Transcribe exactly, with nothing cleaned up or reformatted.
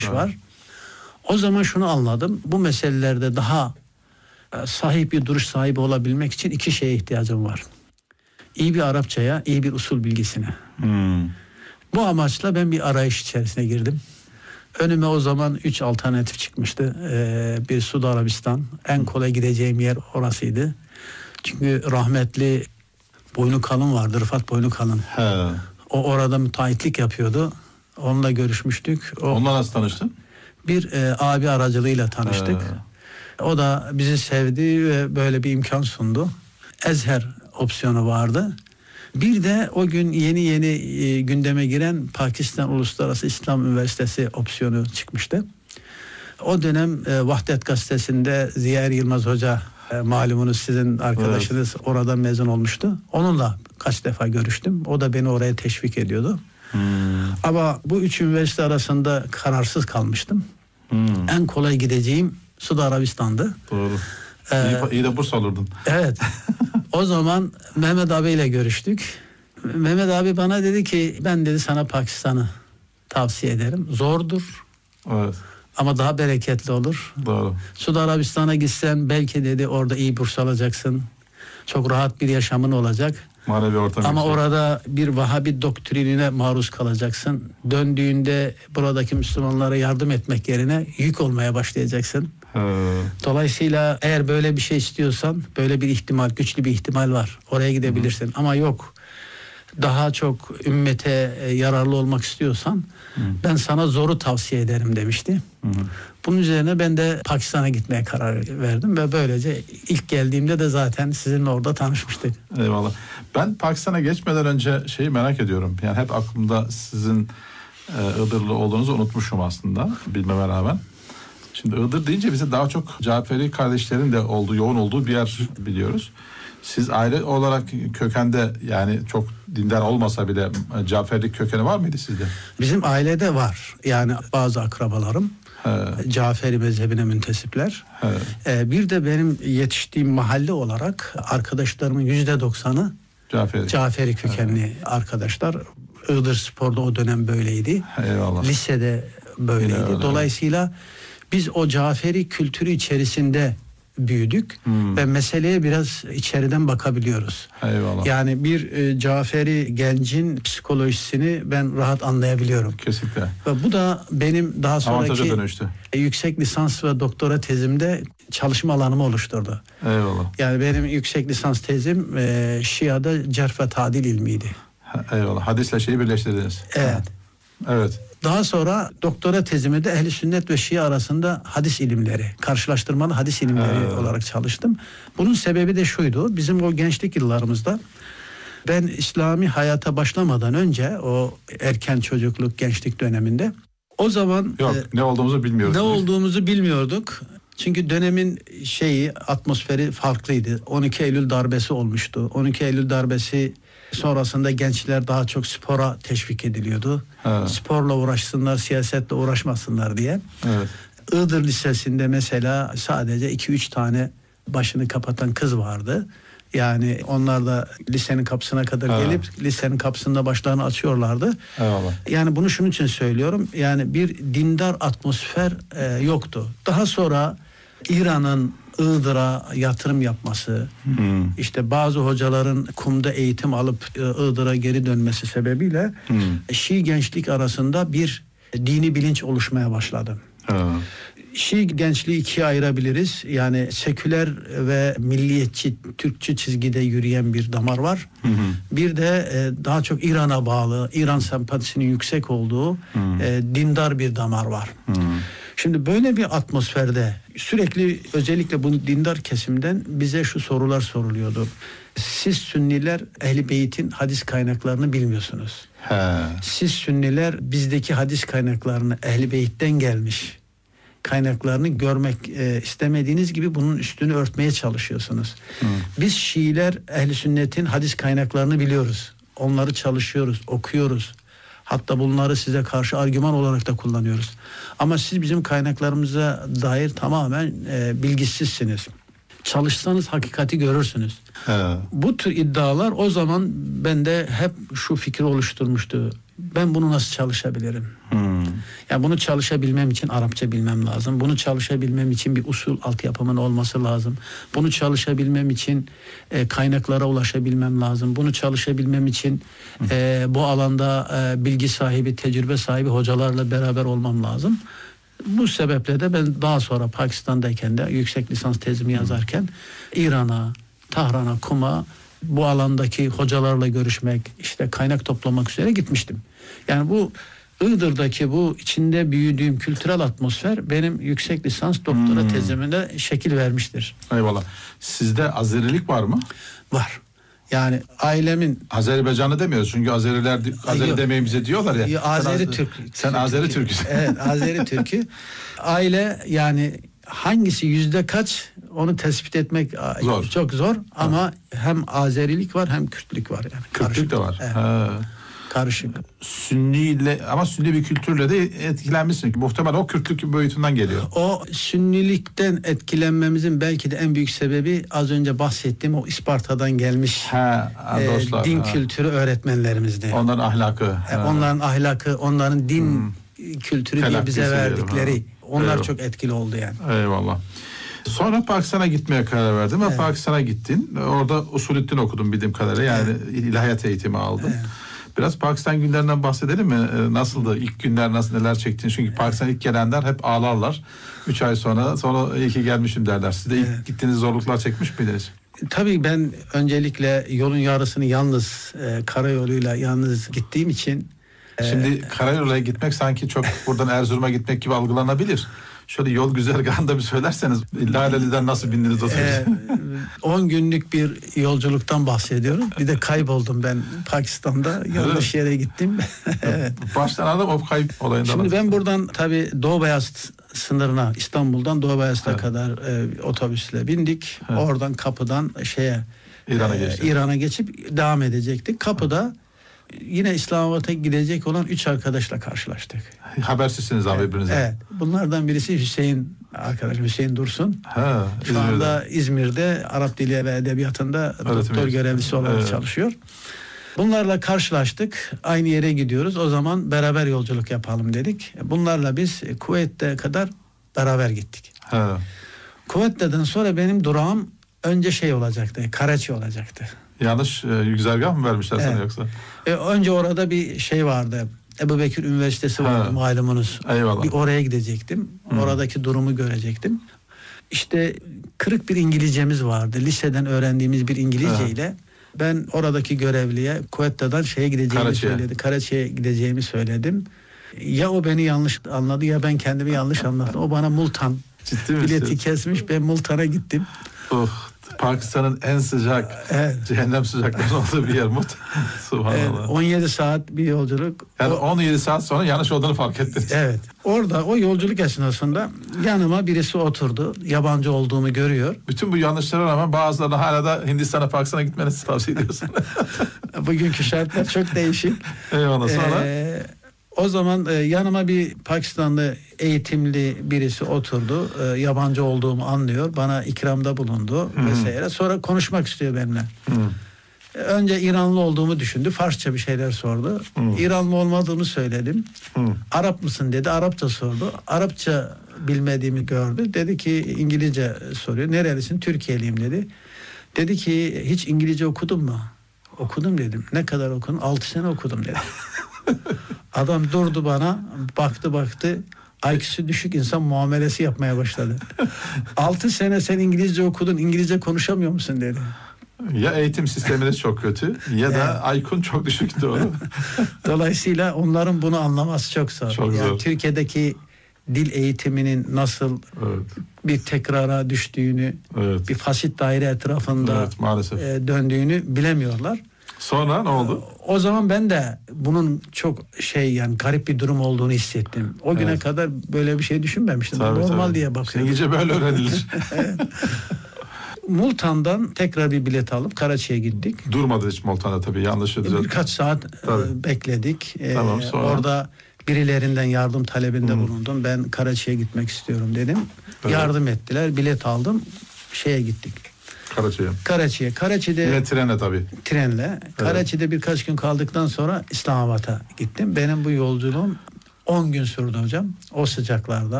evet. var. O zaman şunu anladım. Bu meselelerde daha sahip bir duruş sahibi olabilmek için iki şeye ihtiyacım var. İyi bir Arapçaya, iyi bir usul bilgisine. Hmm. Bu amaçla ben bir arayış içerisine girdim. Önüme o zaman üç alternatif çıkmıştı. Ee, bir Suudi Arabistan. En kolay gideceğim yer orasıydı. Çünkü rahmetli Boynu Kalın vardı. Rıfat Boynu Kalın. He. O orada müteahhitlik yapıyordu. Onunla görüşmüştük. O, Onunla nasıl tanıştın? Bir e, abi aracılığıyla tanıştık. He. O da bizi sevdi ve böyle bir imkan sundu. Ezher opsiyonu vardı. Bir de o gün yeni yeni e, gündeme giren Pakistan Uluslararası İslam Üniversitesi opsiyonu çıkmıştı. O dönem e, Vahdet Gazetesi'nde Ziya Yılmaz Hoca, e, malumunuz sizin arkadaşınız, evet. Oradan mezun olmuştu. Onunla kaç defa görüştüm. O da beni oraya teşvik ediyordu. Hmm. Ama bu üç üniversite arasında kararsız kalmıştım. Hmm. En kolay gideceğim Suudi Arabistan'dı. Doğru. Ee, iyi, iyi de burs alırdın. Evet. O zaman Mehmet abiyle görüştük. Mehmet abi bana dedi ki ben dedi sana Pakistan'ı tavsiye ederim. Zordur. Evet. Ama daha bereketli olur. Doğru. Suudi Arabistan'a gitsen belki dedi orada iyi burs alacaksın. Çok rahat bir yaşamın olacak. Manevi ortam. Ama yüksek. orada bir Vahabi doktrinine maruz kalacaksın. Döndüğünde buradaki Müslümanlara yardım etmek yerine yük olmaya başlayacaksın. He. Dolayısıyla eğer böyle bir şey istiyorsan, böyle bir ihtimal, güçlü bir ihtimal var. Oraya gidebilirsin. Hı. Ama yok. Daha çok ümmete yararlı olmak istiyorsan Hı. ben sana zoru tavsiye ederim demişti. Hı. Bunun üzerine ben de Pakistan'a gitmeye karar verdim ve böylece ilk geldiğimde de zaten sizinle orada tanışmıştık. Eyvallah. Ben Pakistan'a geçmeden önce şeyi merak ediyorum. Yani hep aklımda sizin e, Iğdırlı olduğunuzu unutmuşum aslında bilmeme rağmen. Şimdi Iğdır deyince bize daha çok Caferi kardeşlerin de olduğu, yoğun olduğu bir yer biliyoruz. Siz aile olarak kökende yani çok dindar olmasa bile Caferlik kökeni var mıydı sizde? Bizim ailede var. Yani bazı akrabalarım He. Caferi mezhebine müntesipler. Ee, bir de benim yetiştiğim mahalle olarak arkadaşlarımın yüzde doksanı Caferi. Caferi kökenli He. arkadaşlar. Iğdır Spor'da o dönem böyleydi. Eyvallah. Lisede böyleydi. Eyvallah. Dolayısıyla biz o Caferi kültürü içerisinde büyüdük hmm. ve meseleye biraz içeriden bakabiliyoruz. Eyvallah. Yani bir e, Caferi gencin psikolojisini ben rahat anlayabiliyorum. Kesinlikle. Ve bu da benim daha sonraki e, yüksek lisans ve doktora tezimde çalışma alanımı oluşturdu. Eyvallah. Yani benim yüksek lisans tezim e, Şia'da cerh ve tadil ilmiydi. Ha, eyvallah. Hadisle şeyi birleştirdiniz. Evet. Ha. Evet. Daha sonra doktora tezimi de Ehl-i Sünnet ve Şia arasında hadis ilimleri, karşılaştırmalı hadis ilimleri evet. olarak çalıştım. Bunun sebebi de şuydu. Bizim o gençlik yıllarımızda ben İslami hayata başlamadan önce o erken çocukluk, gençlik döneminde o zaman Yok, e, ne olduğumuzu bilmiyorduk. Ne olduğumuzu bilmiyorduk. Çünkü dönemin şeyi, atmosferi farklıydı. on iki Eylül darbesi olmuştu. on iki Eylül darbesi sonrasında gençler daha çok spora teşvik ediliyordu. Evet. Sporla uğraşsınlar, siyasetle uğraşmasınlar diye. Evet. Iğdır Lisesi'nde mesela sadece iki üç tane başını kapatan kız vardı. Yani onlar da lisenin kapısına kadar evet. gelip lisenin kapısında başlarını açıyorlardı. Eyvallah. Yani bunu şunun için söylüyorum. Yani bir dindar atmosfer e, yoktu. Daha sonra İran'ın Iğdır'a yatırım yapması, hmm. işte bazı hocaların kumda eğitim alıp Iğdır'a geri dönmesi sebebiyle hmm. Şii gençlik arasında bir dini bilinç oluşmaya başladı. Hmm. Şii gençliği ikiye ayırabiliriz. Yani seküler ve milliyetçi, Türkçü çizgide yürüyen bir damar var. Hı hı. Bir de e, daha çok İran'a bağlı, İran sempatisinin yüksek olduğu e, dindar bir damar var. Hı. Şimdi böyle bir atmosferde sürekli özellikle bu dindar kesimden bize şu sorular soruluyordu. Siz Sünniler Ehl-i Beyt'in hadis kaynaklarını bilmiyorsunuz. He. Siz Sünniler bizdeki hadis kaynaklarını Ehl-i Beyt'ten gelmiş kaynaklarını görmek e, istemediğiniz gibi bunun üstünü örtmeye çalışıyorsunuz. Hı. Biz Şiiler Ehl-i Sünnet'in hadis kaynaklarını biliyoruz. Onları çalışıyoruz, okuyoruz. Hatta bunları size karşı argüman olarak da kullanıyoruz. Ama siz bizim kaynaklarımıza dair tamamen e, bilgisizsiniz. Çalışsanız hakikati görürsünüz. He. Bu tür iddialar o zaman bende hep şu fikri oluşturmuştu. Ben bunu nasıl çalışabilirim? Hmm. Yani bunu çalışabilmem için Arapça bilmem lazım. Bunu çalışabilmem için bir usul altyapımın olması lazım. Bunu çalışabilmem için e, kaynaklara ulaşabilmem lazım. Bunu çalışabilmem için e, bu alanda e, bilgi sahibi, tecrübe sahibi hocalarla beraber olmam lazım. Bu sebeple de ben daha sonra Pakistan'dayken de yüksek lisans tezimi yazarken İran'a, Tahran'a, Kum'a bu alandaki hocalarla görüşmek, işte kaynak toplamak üzere gitmiştim. Yani bu Iğdır'daki bu içinde büyüdüğüm kültürel atmosfer benim yüksek lisans doktora hmm. tezimine şekil vermiştir. Eyvallah. Sizde Azerilik var mı? Var. Yani ailemin... Azerbaycanlı demiyoruz çünkü Azeriler Azeri Yok. demeyin bize diyorlar ya. Yok, Azeri sen, Türk. Sen Azeri Türk'üsün. Evet, Azeri Türk'ü. Aile yani hangisi yüzde kaç onu tespit etmek zor. Çok zor ama ha. hem Azerilik var hem Kürtlük var yani. Kürtlük de var. Evet. Ha. Karışık. Sünniyle ama Sünni bir kültürle de etkilenmişsin. Muhtemelen o Kürtlük boyutundan geliyor. O Sünnilikten etkilenmemizin belki de en büyük sebebi az önce bahsettiğim o İsparta'dan gelmiş ha, dostlar, e, din ha. kültürü öğretmenlerimizdi. Onların ahlakı. E, onların ahlakı, onların din hmm. kültürü diye bize verdikleri. Diyelim, onlar Eyvallah. Çok etkili oldu yani. Eyvallah. Sonra Pakistan'a gitmeye karar verdim ve evet. Pakistan'a gittin. Orada Usulüddin okudum bildiğim kadarıyla. Yani evet. ilahiyat eğitimi aldım. Evet. Biraz Pakistan günlerinden bahsedelim mi? Nasıldı? İlk günler nasıl, neler çektin? Çünkü Pakistan'a ilk gelenler hep ağlarlar. Üç ay sonra sonra iyi ki gelmişim derler. Siz de ilk evet. gittiğiniz zorluklar çekmiş miydiniz? Tabii ben öncelikle yolun yarısını yalnız e, karayoluyla yalnız gittiğim için. E, Şimdi karayoluyla gitmek sanki çok buradan Erzurum'a gitmek gibi algılanabilir. Şöyle yol güzergahında bir söylerseniz Laleli'den nasıl bindiniz o sırada? on günlük bir yolculuktan bahsediyorum. Bir de kayboldum ben Pakistan'da. Yanlış yere gittim. Evet. Baştan aldım o kayıp olayından. Şimdi ben buradan tabii Doğu Beyazıt sınırına, İstanbul'dan Doğu Beyazıt'a evet. kadar e, otobüsle bindik. Evet. Oradan kapıdan şeye İran'a e, İran'a geçip devam edecektik. Kapıda yine İslamabad'a gidecek olan üç arkadaşla karşılaştık. Habersizsiniz abi birbirinize. Evet. Bunlardan birisi Hüseyin arkadaş Hüseyin Dursun. Ha, Şu anda İzmir'de Arap Dili ve Edebiyatında doktor görevlisi olarak evet. çalışıyor. Bunlarla karşılaştık. Aynı yere gidiyoruz. O zaman beraber yolculuk yapalım dedik. Bunlarla biz Kuveyt'e kadar beraber gittik. Ha. Kuveyt'ten sonra benim durağım önce şey olacaktı. Karaçi olacaktı. Yanlış e, güzergah mı vermişler evet. sana yoksa? E, önce orada bir şey vardı. Ebubekir Üniversitesi vardı ha. malumunuz. Eyvallah. Bir oraya gidecektim. Hmm. Oradaki durumu görecektim. İşte kırık bir İngilizcemiz vardı. Liseden öğrendiğimiz bir İngilizceyle ha. ben oradaki görevliye Kuveyt'ten şeye gideceğimi Karaçi'ye. söyledi. Karaçi'ye gideceğimi söyledim. Ya o beni yanlış anladı ya ben kendimi yanlış anladım. O bana Multan Ciddi bileti misin? Kesmiş. Ben Multan'a gittim. Oh. Pakistan'ın en sıcak, evet. cehennem sıcaklığının olduğu bir yer Mut. Subhanallah. Evet, on yedi saat bir yolculuk. Yani o, on yedi saat sonra yanlış olduğunu fark ettiniz. Evet. Orada o yolculuk esnasında yanıma birisi oturdu. Yabancı olduğumu görüyor. Bütün bu yanlışlara rağmen bazılarına hala da Hindistan'a, Pakistan'a gitmenizi tavsiye ediyorsun. Bugünkü şartlar çok değişik. Eyvallah. Sonra? Ee, O zaman e, yanıma bir Pakistanlı eğitimli birisi oturdu. E, yabancı olduğumu anlıyor. Bana ikramda bulundu hmm. vesaire. Sonra konuşmak istiyor benimle. Hmm. E, önce İranlı olduğumu düşündü. Farsça bir şeyler sordu. Hmm. İranlı olmadığımı söyledim. Hmm. Arap mısın dedi. Arapça sordu. Arapça bilmediğimi gördü. Dedi ki İngilizce soruyor. Nerelisin? Türkiye'liyim dedi. Dedi ki hiç İngilizce okudun mu? Okudum dedim. Ne kadar okudun? Altı sene okudum dedi. Adam durdu bana, baktı baktı, I Q'su düşük insan muamelesi yapmaya başladı. Altı sene sen İngilizce okudun, İngilizce konuşamıyor musun dedi. Ya eğitim sisteminiz çok kötü ya da evet. I Q'un çok düşük doğru. Dolayısıyla onların bunu anlaması çok zor. Çok yani zor. Türkiye'deki dil eğitiminin nasıl evet. bir tekrara düştüğünü, evet. bir fasit daire etrafında evet, maalesef. döndüğünü bilemiyorlar. Sonra ne oldu? O zaman ben de bunun çok şey yani garip bir durum olduğunu hissettim. O güne evet. kadar böyle bir şey düşünmemiştim. Tabii, normal tabii. diye bakıyorum. İngilizce böyle öğrenilir. Multan'dan tekrar bir bilet alıp Karaçi'ye gittik. Durmadı hiç Multan'da tabii yanlış düzelttim. Birkaç saat e, bekledik. E, tamam, sonra... Orada birilerinden yardım talebinde hmm. bulundum. Ben Karaçi'ye gitmek istiyorum dedim. Evet. Yardım ettiler. Bilet aldım. Şeye gittik. Karaçi'ye. Karaçi'ye. Karaçi'de yine trenle tabii. Trenle. Evet. Karaçi'de birkaç gün kaldıktan sonra İslamabad'a gittim. Benim bu yolculuğum on gün sürdü hocam o sıcaklarda.